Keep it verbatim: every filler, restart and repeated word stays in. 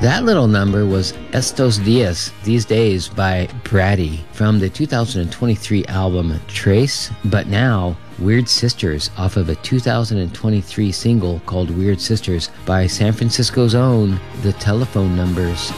That little number was Estos Dias, These Days by Brady from the two thousand twenty-three album Trace, but now Weird Sisters off of a two thousand twenty-three single called Weird Sisters by San Francisco's own The Telephone Numbers.